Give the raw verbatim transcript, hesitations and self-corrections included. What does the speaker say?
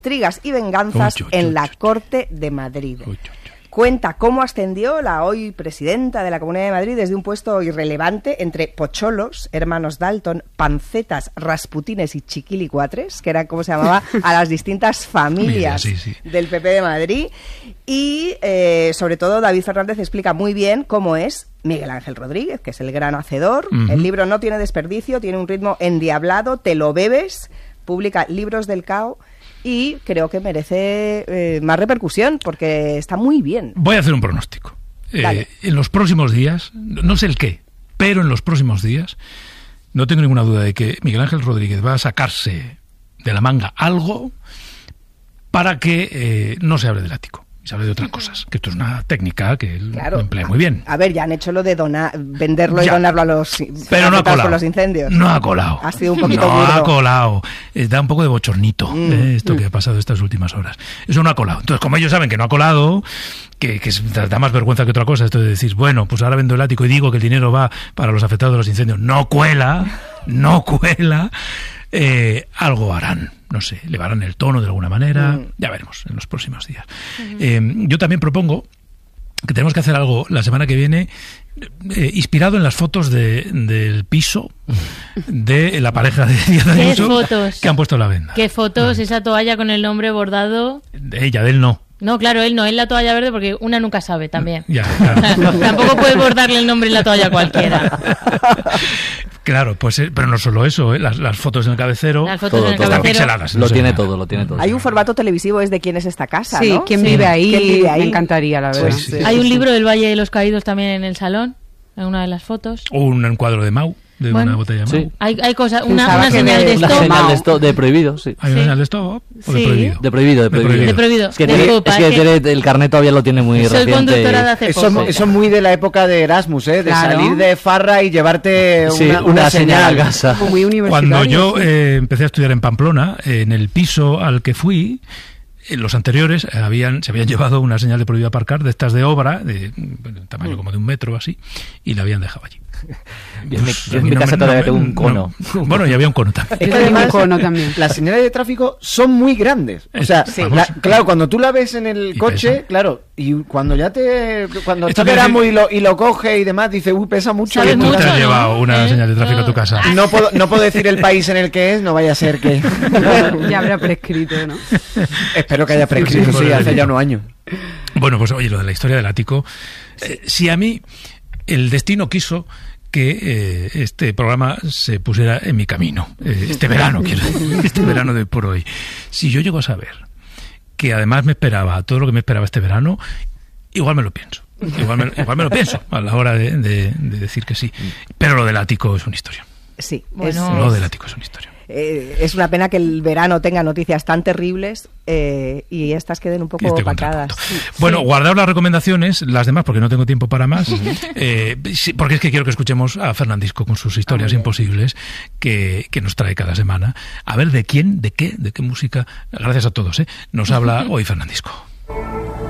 intrigas y venganzas uy, uy, en uy, la uy, Corte de Madrid. Uy, uy, uy. Cuenta cómo ascendió la hoy presidenta de la Comunidad de Madrid desde un puesto irrelevante entre pocholos, hermanos Dalton, pancetas, rasputines y chiquilicuatres, que era como se llamaba a las distintas familias sí, sí. del P P de Madrid. Y eh, sobre todo David Fernández explica muy bien cómo es Miguel Ángel Rodríguez, que es el gran hacedor. Uh-huh. El libro no tiene desperdicio, tiene un ritmo endiablado, te lo bebes, publica Libros del Cao. Y creo que merece eh, más repercusión porque está muy bien. Voy a hacer un pronóstico. Eh, en los próximos días, no sé el qué, pero en los próximos días, no tengo ninguna duda de que Miguel Ángel Rodríguez va a sacarse de la manga algo para que eh, no se hable del ático. Y se hable de otras cosas, que esto es una técnica que él claro. emplea muy bien. A ver, ya han hecho lo de donar, venderlo ya. y donarlo a los pero no ha colado. Por los incendios. No ha colado. Ha sido un poquito No burdo. ha colado. Eh, da un poco de bochornito mm. eh, esto mm. que ha pasado estas últimas horas. Eso no ha colado. Entonces, como ellos saben que no ha colado, que, que da más vergüenza que otra cosa, esto de decir, bueno, pues ahora vendo el ático y digo que el dinero va para los afectados de los incendios. No cuela, no cuela. Eh, algo harán. No sé, elevarán el tono de alguna manera, mm. ya veremos en los próximos días. Uh-huh. Eh, yo también propongo que tenemos que hacer algo la semana que viene eh, inspirado en las fotos de, del piso de la pareja de Díaz Ayuso que han puesto la venda. ¿Qué fotos? Uh-huh. Esa toalla con el nombre bordado. De ella, de él no. No, claro, él no, él la toalla verde porque una nunca sabe también. Ya, claro. Tampoco puedes bordarle el nombre en la toalla a cualquiera. Claro, pues, eh, pero no solo eso, ¿eh? las, las fotos en el cabecero, las fotos todo, en el todo. están cabecero. pixeladas. Lo no sé tiene nada. todo, lo tiene todo. Hay un formato televisivo, es de quién es esta casa, sí, ¿no? ¿quién Sí, vive ahí? ¿quién vive ahí? Me encantaría, la verdad. Pues, sí, Hay sí, un sí. libro del Valle de los Caídos también en el salón, en una de las fotos. O un encuadro de Mau, de Bueno, una botella de Mau. sí. Hay, hay cosas, una, Pensaba una que señal de- de Una stop. señal de, esto, de prohibido, sí. ¿Hay una Sí. señal de stop o de Sí. prohibido? De prohibido, de prohibido. De prohibido. Es que, De tiene, copa, es que es que- tiene- el carnet todavía lo tiene muy Soy reciente. conductora de hace Eso, poco. eso es muy de la época de Erasmus, ¿eh? De Claro. salir de farra y llevarte una, Sí, una, una señal a señal. casa. Como muy universitario. Cuando yo sí. eh, empecé a estudiar en Pamplona, eh, en el piso al que fui, en los anteriores eh, habían se habían llevado una señal de prohibido aparcar de estas de obra, de, de tamaño como de un metro o así, y la habían dejado allí. Yo en mi, Pues, yo en a mí mi no casa me- todavía no, tengo un no. cono. Bueno, y había un cono también. Es que Yo tengo un además, cono también. las señales de tráfico son muy grandes. O sea, Sí. la- Vamos. claro, cuando tú la ves en el Y coche, pesa. claro, y cuando ya te... Cuando Esto está quiere Erasmus decir- y lo, y lo coge y demás, dice, uy, pesa mucho. ¿Sabes Y Tú tú- te mucho, has no? llevado una ¿Eh? señal de tráfico a tu casa. No puedo, no puedo decir el país en el que es, no vaya a ser que... Ya habrá prescrito, ¿no? Espero que haya prescrito, sí, hace ya unos años. Bueno, pues oye, lo de la historia del ático. Eh, si a mí el destino quiso que eh, este programa se pusiera en mi camino, eh, este verano, quiero decir, este verano de por hoy. Si yo llego a saber que además me esperaba todo lo que me esperaba este verano, igual me lo pienso. Igual me, igual me lo pienso a la hora de, de, de decir que sí. Pero lo del ático es una historia. Sí, Bueno. es, Lo es- del ático es una historia. eh, es una pena que el verano tenga noticias tan terribles eh, y estas queden un Y poco este opacadas. contrapunto. Bueno, guardaos las recomendaciones, las demás, porque no tengo tiempo para más, eh, sí, porque es que quiero que escuchemos a Fernandisco con sus historias Ah, imposibles que, que nos trae cada semana. A ver de quién, de qué, de qué música, gracias a todos, ¿eh? Nos habla hoy Fernandisco.